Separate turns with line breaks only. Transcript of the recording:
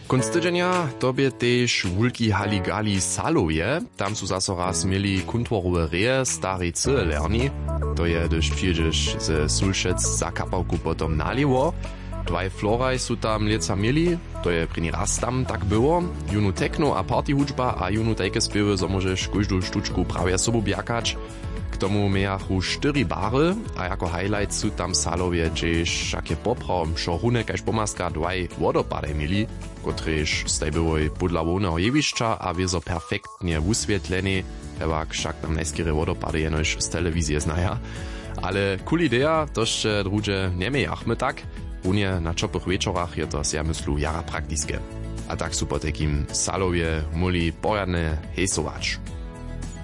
Konc tydzienia tobie tež wulki haligali Salowie. Tam su zaso raz mieli kuntworowe reje starej cylerni. To je, gdyż przyjedziesz ze Sulšec za kapałku potom naliwo. Dwaj floraj su tam lieca mieli. To je první raz tam tak było. Junu techno a party hudžba a junu tajke spiewy, so możesz każdą sztuczku prawie sobą bjakać. K tomu mejachu 4 bary, a jako highlight su tam Salowie dżež jakie poprom, šohune kaž pomaska dwaj wodopady mieli, kotrež staj byłoj podlawownego jewišća a wiezo perfektnie usvietleni, ewak však tam najskiery wodopady jenož z telewizji znaja. Ale cool idea, tož druže nemejachmy tak, unie na čopych wieczorach je to ja myslu jara praktiske. A tak su po takim Salowie muli poriadne hejsować.